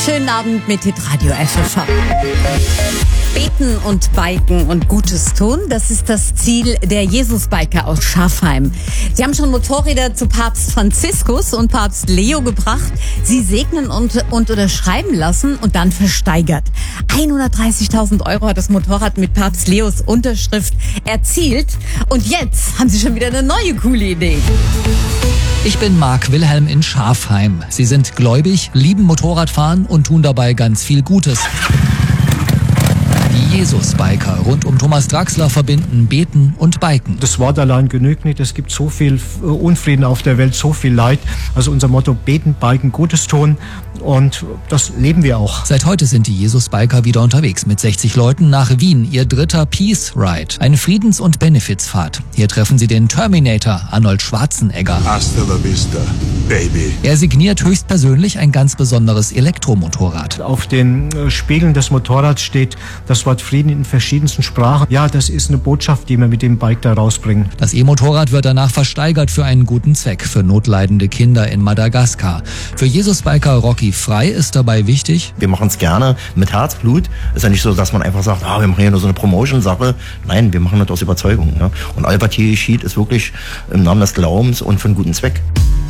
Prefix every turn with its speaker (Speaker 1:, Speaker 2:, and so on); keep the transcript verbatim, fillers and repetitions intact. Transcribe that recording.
Speaker 1: Schönen Abend mit Hitradio F F M. Beten und biken und Gutes tun, das ist das Ziel der Jesus-Biker aus Schafheim. Sie haben schon Motorräder zu Papst Franziskus und Papst Leo gebracht, sie segnen und, und unterschreiben lassen und dann versteigert. hundertdreißigtausend Euro hat das Motorrad mit Papst Leos Unterschrift erzielt und jetzt haben sie schon wieder eine neue coole Idee.
Speaker 2: Ich bin Marc Wilhelm in Schafheim. Sie sind gläubig, lieben Motorradfahren und tun dabei ganz viel Gutes. Die Jesus-Biker rund um Thomas Draxler verbinden Beten und Biken.
Speaker 3: Das Wort allein genügt nicht. Es gibt so viel Unfrieden auf der Welt, so viel Leid. Also unser Motto: Beten, Biken, Gutes tun. Und das leben wir auch.
Speaker 2: Seit heute sind die Jesus-Biker wieder unterwegs mit sechzig Leuten nach Wien. Ihr dritter Peace Ride. Ein Friedens- und Benefizfahrt. Hier treffen sie den Terminator, Arnold Schwarzenegger.
Speaker 4: Hasta la vista, baby.
Speaker 2: Er signiert höchstpersönlich ein ganz besonderes Elektromotorrad.
Speaker 3: Auf den Spiegeln des Motorrads steht das Wort Frieden in verschiedensten Sprachen. Ja, das ist eine Botschaft, die wir mit dem Bike da rausbringen.
Speaker 2: Das E-Motorrad wird danach versteigert für einen guten Zweck, für notleidende Kinder in Madagaskar. Für Jesus-Biker Rocky Frei ist dabei wichtig:
Speaker 5: Wir machen es gerne mit Herzblut. Ist ja nicht so, dass man einfach sagt, ah, wir machen hier nur so eine Promotion-Sache. Nein, wir machen das aus Überzeugung. Ne? Und all was hier geschieht, ist wirklich im Namen des Glaubens und für einen guten Zweck.